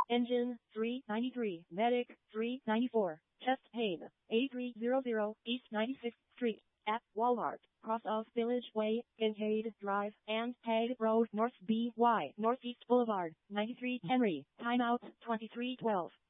Engine 393, Medic 394, Chest pain 8300 East 96th Street, at Walmart, cross of Village Way, Kincaid Drive, and Hague Road North BY, Northeast Boulevard, 93 Henry, timeout 2312.